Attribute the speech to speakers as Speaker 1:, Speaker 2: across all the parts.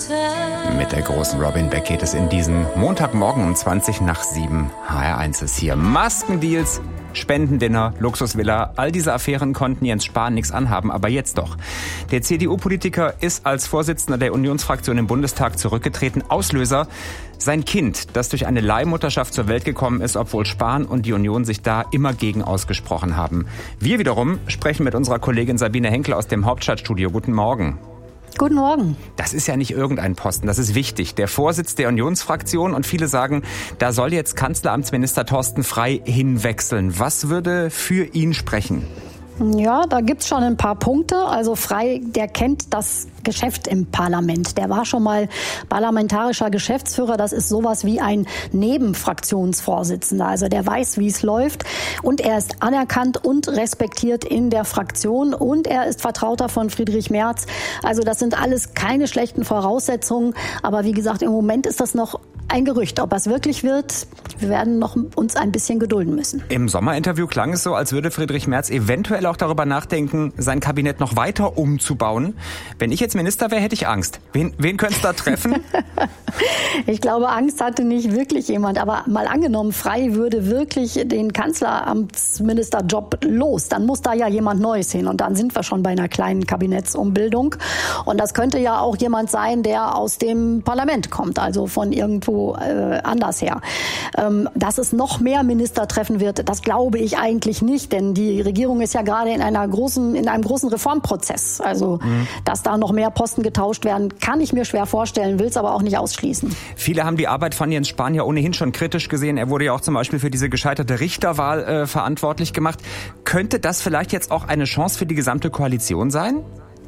Speaker 1: Mit der großen Robin Beck geht es in diesen Montagmorgen um 7:20 HR1 ist hier. Maskendeals, Spendendinner, Luxusvilla, all diese Affären konnten Jens Spahn nichts anhaben, aber jetzt doch. Der CDU-Politiker ist als Vorsitzender der Unionsfraktion im Bundestag zurückgetreten. Auslöser: sein Kind, das durch eine Leihmutterschaft zur Welt gekommen ist, obwohl Spahn und die Union sich da immer gegen ausgesprochen haben. Wir wiederum sprechen mit unserer Kollegin Sabine Henkel aus dem Hauptstadtstudio. Guten Morgen.
Speaker 2: Guten Morgen.
Speaker 1: Das ist ja nicht irgendein Posten, das ist wichtig. Der Vorsitz der Unionsfraktion, und viele sagen, da soll jetzt Kanzleramtsminister Thorsten Frey hinwechseln. Was würde für ihn sprechen?
Speaker 2: Ja, da gibt's schon ein paar Punkte. Also Frey, der kennt das Geschäft im Parlament. Der war schon mal parlamentarischer Geschäftsführer. Das ist sowas wie ein Nebenfraktionsvorsitzender. Also der weiß, wie es läuft. Und er ist anerkannt und respektiert in der Fraktion. Und er ist Vertrauter von Friedrich Merz. Also das sind alles keine schlechten Voraussetzungen. Aber wie gesagt, im Moment ist das noch ein Gerücht. Ob es wirklich wird, wir werden noch uns ein bisschen gedulden müssen.
Speaker 1: Im Sommerinterview klang es so, als würde Friedrich Merz eventuell auch darüber nachdenken, sein Kabinett noch weiter umzubauen. Wenn ich jetzt Minister wäre, hätte ich Angst. Wen könnte es da treffen?
Speaker 2: Ich glaube, Angst hatte nicht wirklich jemand. Aber mal angenommen, Frey würde wirklich den Kanzleramtsministerjob los. Dann muss da ja jemand Neues hin. Und dann sind wir schon bei einer kleinen Kabinettsumbildung. Und das könnte ja auch jemand sein, der aus dem Parlament kommt. Also von irgendwo anders her. Dass es noch mehr Minister treffen wird, das glaube ich eigentlich nicht. Denn die Regierung ist ja gerade in einem großen Reformprozess. Also, dass da noch mehr Posten getauscht werden, kann ich mir schwer vorstellen, will es aber auch nicht ausschließen.
Speaker 1: Viele haben die Arbeit von Jens Spahn ja ohnehin schon kritisch gesehen. Er wurde ja auch zum Beispiel für diese gescheiterte Richterwahl verantwortlich gemacht. Könnte das vielleicht jetzt auch eine Chance für die gesamte Koalition sein?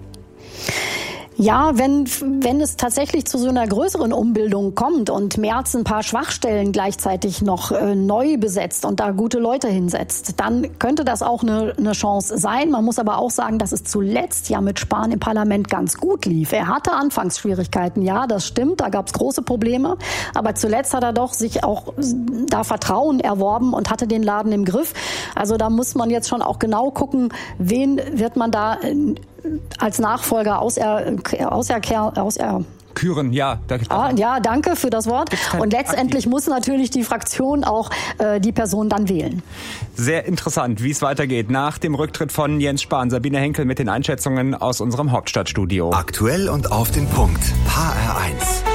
Speaker 2: Ja, wenn es tatsächlich zu so einer größeren Umbildung kommt und Merz ein paar Schwachstellen gleichzeitig noch neu besetzt und da gute Leute hinsetzt, dann könnte das auch eine Chance sein. Man muss aber auch sagen, dass es zuletzt ja mit Spahn im Parlament ganz gut lief. Er hatte Anfangsschwierigkeiten, ja, das stimmt, da gab es große Probleme. Aber zuletzt hat er doch sich auch da Vertrauen erworben und hatte den Laden im Griff. Also da muss man jetzt schon auch genau gucken, wen wird man da als Nachfolger
Speaker 1: Küren, ja.
Speaker 2: Ja, danke für das Wort. Und letztendlich muss natürlich die Fraktion auch die Person dann wählen.
Speaker 1: Sehr interessant, wie es weitergeht nach dem Rücktritt von Jens Spahn. Sabine Henkel mit den Einschätzungen aus unserem Hauptstadtstudio.
Speaker 3: Aktuell und auf den Punkt. HR1.